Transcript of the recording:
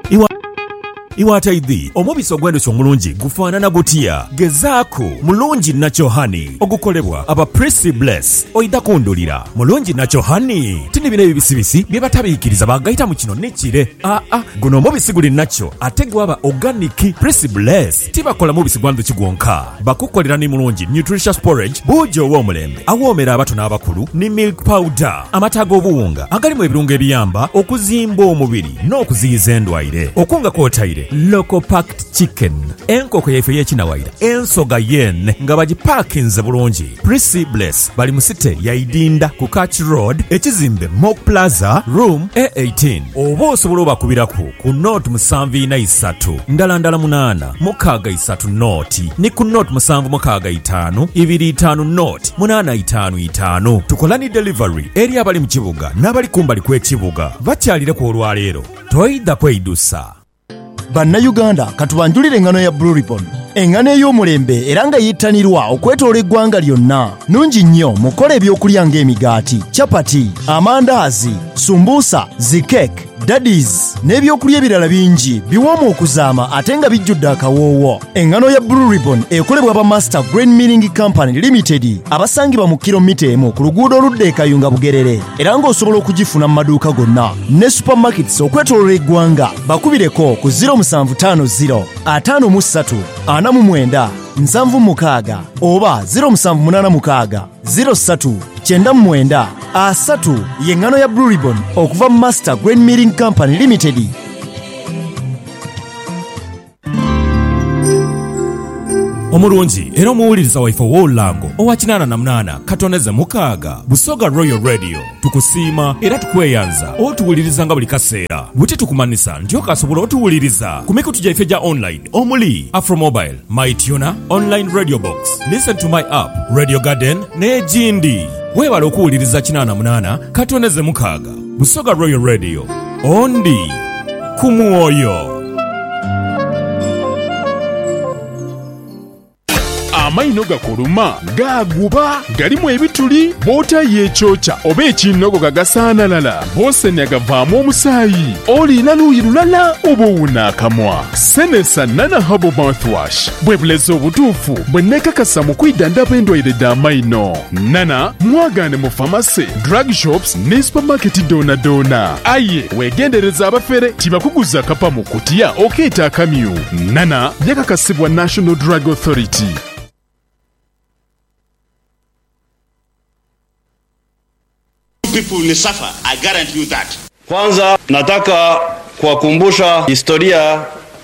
Iwataidhi omubisi ogw'endhuki omulungi gufaanana gutya? Gezaako mulungi Nacho Honey ogukolebwa aba Prissy Bless oida kundulira mulungi Nacho Honey tini bino ebibisibisi bye batabiikiriza bagayita mu kino nekire guno omubisi guli Nacho ate gwaba organic. Prissy Bless tibakola mubisi gwa ndhuki gwonka, bakukolera ni mulungi nutritious porridge buujo ow'omulembe awoomera abato n'abakulu ni milk powder amata ag'obuwunga agalimu ebirungo ebiyamba okuzimba omubiri n'okuziyiza endwaire. Okunga kwotaire local packed chicken enkoko yaife y'ekinawaira ensoga yen nga bagipaakinze bulungi. Prissy Bless bali mu site ya Idinda ku Catch Road ekizimbe Mock Plaza room A18 oba osobola obakubiraku ku note 743 ndala 8 mukaaga 3 note ni ku note 765 25 note 855. Tukola ni delivery eri abali mu kibuga n'abali kumbali kw'ekibuga bakyalire ku olwaleero toyida kweyidusa. Bannayuganda katubanjulire engano ya Blue Ribbon, engano ey'omulembe era nga yittanirwa okwetoola eggwanga lyonna. Nungi nnyo mukola ebyokulya ng'emigaati, chapati, amandaazi, sumbuusa, zikeke, daddies n'ebyokulya ebirala bingi biwoomu okuzaama ate nga bijjudde akawoowo. Engano ya Blue Ribbon ekolebwa ba Master Grain Milling Company Limited abasangibwa mu kilomita emu ku luguudo oludda e Kayunga Bugerere, era ng'osobola okugifuna mu maduuka gonna ne supermarkets okwetoolola eggwanga. Bakubireko ku 0750 53 49 76 oba 0786 03 99 3 y'engano ya Blue Ribbon okuva mu Master Grain Milling Company Limited. Omulungi era omuwuliriza waife w'olulango owa 88 katoneze mukaaga Busoga Royal Radio tukusiima era tukweyanza otuwuliriza nga buli kaseera buti tukumanisa ndyoka asobola otuwuliriza ku mikutu gyaife gya online omuli Afromobile, MyTuner, Online Radio Box, Listen to My App, Radio Garden n'egindi. Weewala okuwuliriza 88 katoneze mukaaga Busoga Royal Radio ondi ku mwoyo. Amaino gakuluma gaguba galimu ebituli bota yechocha oba ekinogo gagasaanalala bose nyagavaamu omusaayi olina luuyi lulala oba owunaakamwa. Senesa Nana Herbal Mouthwash bwe bulezi obutuufu bwe neekakasa mu kwidandaba endwaire d'amaino. Nana mwagaane mu famasi, drug shops ne supermarket doona. Aye weegendereza abafere tibakuguza kapa mu kutiya okeeta akamyu. Nana yakakasibwa National Drug Authority. People will suffer, I guarantee you that. Kwanza nataka kuwakumbusha historia